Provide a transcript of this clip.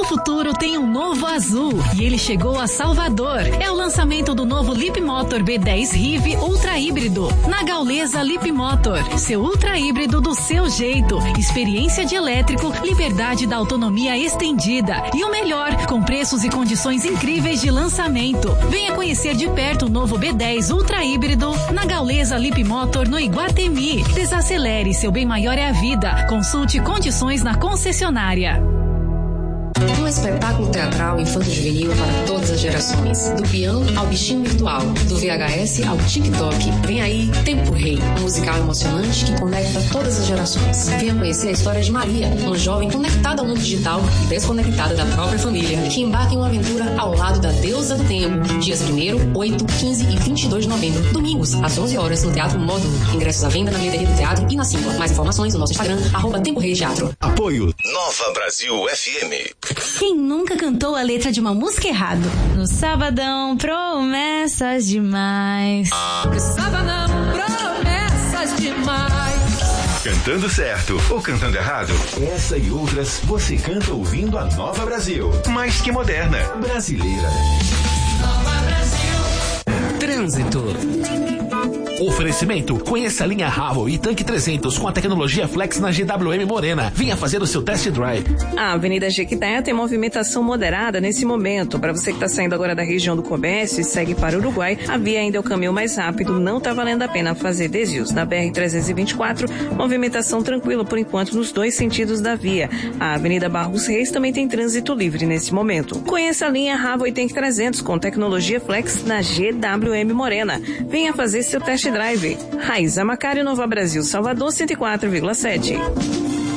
futuro tem um novo azul e ele chegou a Salvador. É o lançamento do novo Leapmotor B10 Rive Ultra Híbrido. Na Gaules Leapmotor, seu ultra híbrido do seu jeito. Experiência de elétrico, liberdade da autonomia estendida e o melhor, com preços e condições incríveis de lançamento. Venha conhecer de perto o novo B10 Ultra Híbrido na Gaules Leapmotor no Iguatemi. Desacelere, seu bem maior é a vida. Consulte condições na concessionária. Um espetáculo teatral infanto-juvenil para todas as gerações. Do peão ao bichinho virtual, do VHS ao TikTok. Vem aí Tempo Rei, um musical emocionante que conecta todas as gerações. Venha conhecer a história de Maria, uma jovem conectada ao mundo digital e desconectada da própria família, que embarca em uma aventura ao lado da deusa do tempo. Dias 1º, 8, 15 e 22 de novembro. Domingos, às 11 horas, no Teatro Módulo. Ingressos à venda na bilheteria do teatro e na Simpla. Mais informações no nosso Instagram, @Tempo Rei Teatro. Apoio Nova Brasil FM. Quem nunca cantou a letra de uma música errado? No sabadão, promessas demais. No sabadão, promessas demais. Cantando certo ou cantando errado? Essa e outras você canta ouvindo a Nova Brasil. Mais que moderna, brasileira. Nova Brasil. Trânsito. Oferecimento: conheça a linha Ravo e Tanque 300 com a tecnologia Flex na GWM Morena. Venha fazer o seu test drive. A Avenida Jequitéia tem movimentação moderada nesse momento. Para você que está saindo agora da região do comércio e segue para o Uruguai, a via ainda é o caminho mais rápido. Não está valendo a pena fazer desvios. Na BR-324, movimentação tranquila por enquanto nos dois sentidos da via. A Avenida Barros Reis também tem trânsito livre nesse momento. Conheça a linha Ravo e Tanque 300 com tecnologia Flex na GWM Morena. Venha fazer seu test drive. Raiza Macário, Nova Brasil, Salvador 104,7.